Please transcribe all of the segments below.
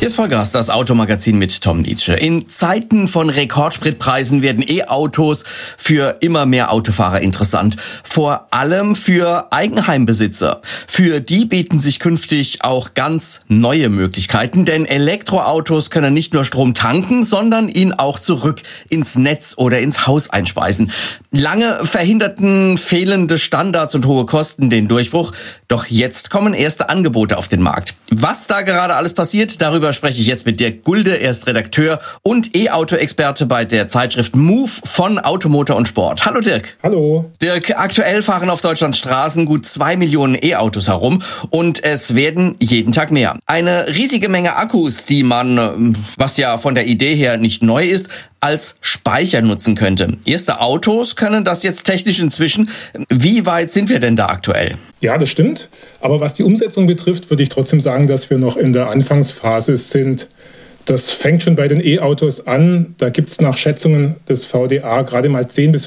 Hier ist Vollgas, das Automagazin mit Tom Nietzsche. In Zeiten von Rekordspritpreisen werden E-Autos für immer mehr Autofahrer interessant. Vor allem für Eigenheimbesitzer. Für die bieten sich künftig auch ganz neue Möglichkeiten, denn Elektroautos können nicht nur Strom tanken, sondern ihn auch zurück ins Netz oder ins Haus einspeisen. Lange verhinderten fehlende Standards und hohe Kosten den Durchbruch. Doch jetzt kommen erste Angebote auf den Markt. Was da gerade alles passiert, darüber spreche ich jetzt mit Dirk Gulde. Er ist Redakteur und E-Auto-Experte bei der Zeitschrift Move von Automotor und Sport. Hallo Dirk. Hallo. Dirk, aktuell fahren auf Deutschlands Straßen gut 2 Millionen E-Autos herum und es werden jeden Tag mehr. Eine riesige Menge Akkus, die man, was ja von der Idee her nicht neu ist, als Speicher nutzen könnte. Erste Autos können das jetzt technisch inzwischen. Wie weit sind wir denn da aktuell? Ja, das stimmt. Aber was die Umsetzung betrifft, würde ich trotzdem sagen, dass wir noch in der Anfangsphase sind. Das fängt schon bei den E-Autos an. Da gibt es nach Schätzungen des VDA gerade mal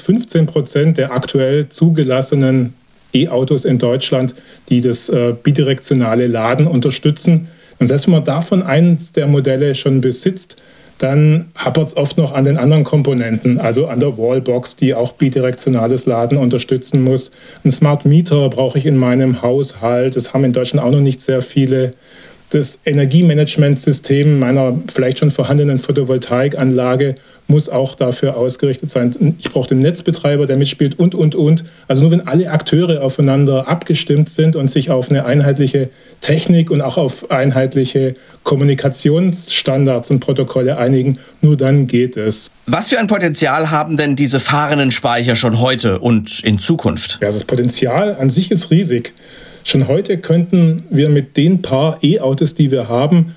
10-15% der aktuell zugelassenen E-Autos in Deutschland, die das bidirektionale Laden unterstützen. Und selbst wenn man davon eins der Modelle schon besitzt, dann hapert es oft noch an den anderen Komponenten, also an der Wallbox, die auch bidirektionales Laden unterstützen muss. Ein Smart Meter brauche ich in meinem Haushalt. Das haben in Deutschland auch noch nicht sehr viele. Das Energiemanagementsystem meiner vielleicht schon vorhandenen Photovoltaikanlage muss auch dafür ausgerichtet sein. Ich brauche den Netzbetreiber, der mitspielt und. Also nur wenn alle Akteure aufeinander abgestimmt sind und sich auf eine einheitliche Technik und auch auf einheitliche Kommunikationsstandards und Protokolle einigen, nur dann geht es. Was für ein Potenzial haben denn diese fahrenden Speicher schon heute und in Zukunft? Ja, das Potenzial an sich ist riesig. Schon heute könnten wir mit den paar E-Autos, die wir haben,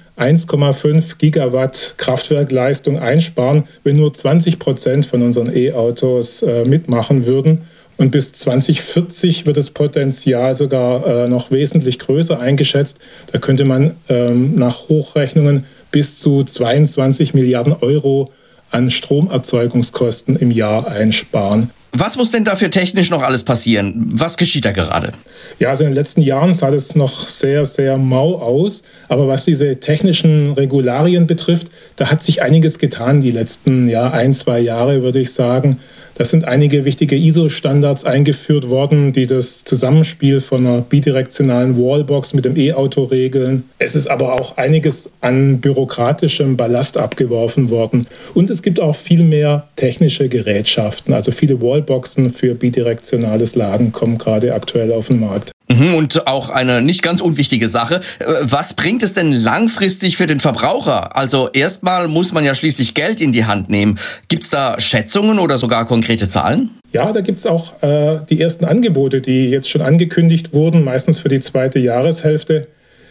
1,5 Gigawatt Kraftwerkleistung einsparen, wenn nur 20% von unseren E-Autos mitmachen würden. Und bis 2040 wird das Potenzial sogar noch wesentlich größer eingeschätzt. Da könnte man nach Hochrechnungen bis zu 22 Milliarden Euro an Stromerzeugungskosten im Jahr einsparen. Was muss denn dafür technisch noch alles passieren? Was geschieht da gerade? Ja, also in den letzten Jahren sah das noch sehr, sehr mau aus. Aber was diese technischen Regularien betrifft, da hat sich einiges getan die letzten 1-2 Jahre, würde ich sagen. Da sind einige wichtige ISO-Standards eingeführt worden, die das Zusammenspiel von einer bidirektionalen Wallbox mit dem E-Auto regeln. Es ist aber auch einiges an bürokratischem Ballast abgeworfen worden. Und es gibt auch viel mehr technische Gerätschaften. Also viele Wallboxen für bidirektionales Laden kommen gerade aktuell auf den Markt. Und auch eine nicht ganz unwichtige Sache. Was bringt es denn langfristig für den Verbraucher? Also erstmal muss man ja schließlich Geld in die Hand nehmen. Gibt es da Schätzungen oder sogar konkrete Zahlen? Ja, da gibt es auch die ersten Angebote, die jetzt schon angekündigt wurden, meistens für die zweite Jahreshälfte.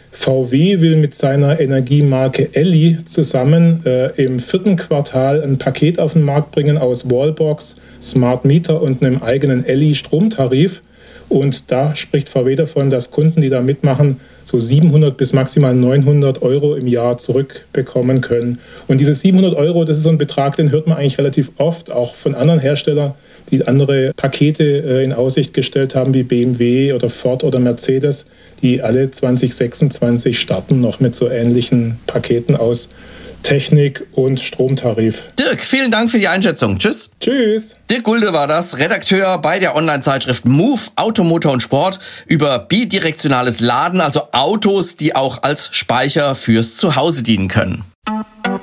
VW will mit seiner Energiemarke Elli zusammen im 4. Quartal ein Paket auf den Markt bringen aus Wallbox, Smart Meter und einem eigenen Elli-Stromtarif. Und da spricht VW davon, dass Kunden, die da mitmachen, so 700 bis maximal 900 Euro im Jahr zurückbekommen können. Und diese 700 Euro, das ist so ein Betrag, den hört man eigentlich relativ oft, auch von anderen Herstellern, die andere Pakete in Aussicht gestellt haben, wie BMW oder Ford oder Mercedes, die alle 2026 starten, noch mit so ähnlichen Paketen aus Technik und Stromtarif. Dirk, vielen Dank für die Einschätzung. Tschüss. Tschüss. Dirk Gulde war das, Redakteur bei der Online-Zeitschrift Move, Automotor und Sport, über bidirektionales Laden, also Autos, die auch als Speicher fürs Zuhause dienen können.